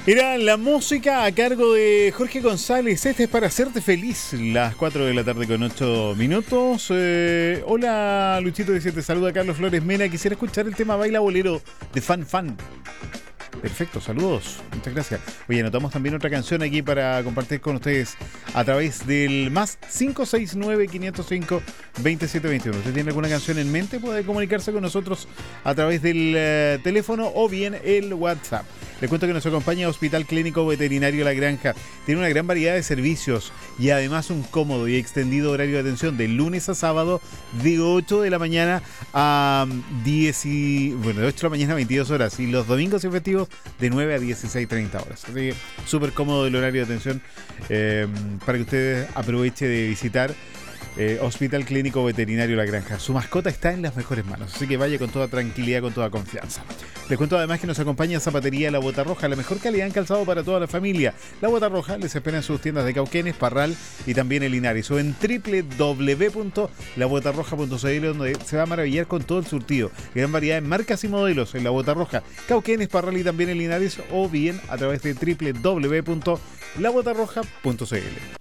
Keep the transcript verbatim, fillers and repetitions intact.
Era la música a cargo de Jorge González. Este es para hacerte feliz. Las cuatro de la tarde con ocho minutos. Eh, hola, Luchito, dice, te saluda Carlos Flores Mena. Quisiera escuchar el tema Baila Bolero de Fan Fan. Perfecto, saludos. Muchas gracias. Oye, anotamos también otra canción aquí para compartir con ustedes a través del más cinco seis nueve, quinientos cinco, veintisiete veintiuno. ¿Usted tiene alguna canción en mente? Puede comunicarse con nosotros a través del uh, teléfono o bien el WhatsApp. Les cuento que nos acompaña Hospital Clínico Veterinario La Granja. Tiene una gran variedad de servicios y además un cómodo y extendido horario de atención de lunes a sábado de ocho de la mañana a diez y, bueno, de ocho de la mañana a veintidós horas, y los domingos y festivos de nueve a dieciséis treinta horas. Así que súper cómodo el horario de atención eh, para que usted aproveche de visitar Eh, Hospital Clínico Veterinario La Granja. Su mascota está en las mejores manos, así que vaya con toda tranquilidad, con toda confianza. Les cuento además que nos acompaña Zapatería La Bota Roja, la mejor calidad en calzado para toda la familia. La Bota Roja les espera en sus tiendas de Cauquenes, Parral y también en Linares, o en doble u doble u doble u punto la bota roja punto c l, donde se va a maravillar con todo el surtido. Gran variedad de marcas y modelos en La Bota Roja, Cauquenes, Parral y también en Linares, o bien a través de doble u doble u doble u punto la bota roja punto c l.